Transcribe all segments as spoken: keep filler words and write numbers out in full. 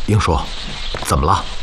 英叔，怎么了？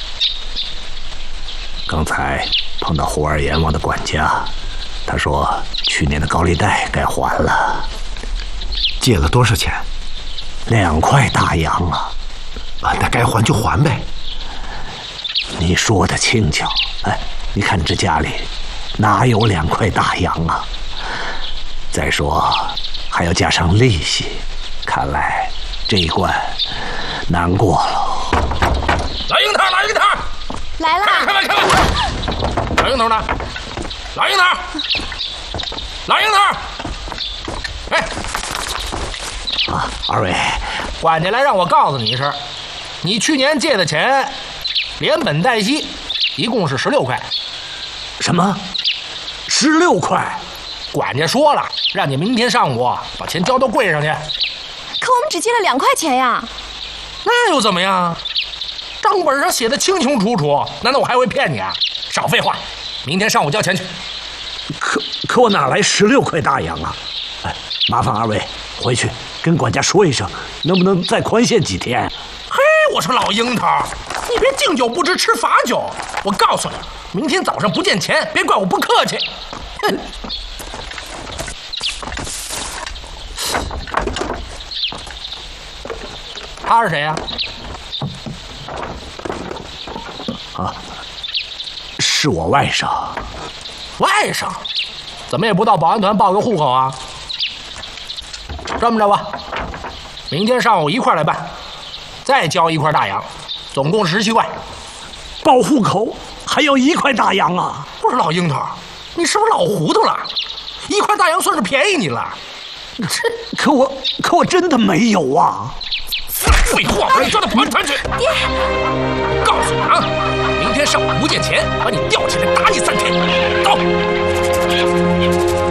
刚才碰到胡二阎王的管家，他说去年的高利贷该还了。 借了多少钱？ 两块大洋啊！ 啊，那该还就还呗。 你说的轻巧，哎，你看这家里哪有两块大洋啊？再说还要加上利息，看来这一关难过了。 老樱桃，老樱桃， 来了！ 开门，开门！老樱桃呢？老樱桃，老樱桃！哎， 啊，二位， 管家来让我告诉你一声，你去年借的钱，连本带息，一共是十六块。 什么？十六块？ 管家说了，让你明天上午把钱交到柜上去。 可我们只借了两块钱呀。 那又怎么样？账本上写的清清楚楚，难道我还会骗你啊？少废话，明天上午交钱去。 可可我哪来十六块大洋啊？哎，麻烦二位回去跟管家说一声，能不能再宽限几天？ 嘿，我说老樱桃，你别敬酒不吃吃罚酒。我告诉你，明天早上不见钱，别怪我不客气。哼。他是谁呀、 啊？啊，是我外甥。 外甥？怎么也不到保安团报个户口啊？这么着吧，明天上午一块来办，再交一块大洋，总共十七块。 报户口还要一块大洋啊？ 不是老樱桃，你是不是老糊涂了？一块大洋算是便宜你了。 这可我可我真的没有啊！ 废话，你说的不